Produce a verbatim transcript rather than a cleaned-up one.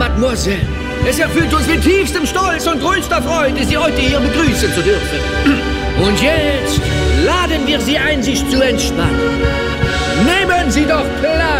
Mademoiselle. Es erfüllt uns mit tiefstem Stolz und größter Freude, Sie heute hier begrüßen zu dürfen. Und jetzt laden wir Sie ein, sich zu entspannen. Nehmen Sie doch Platz!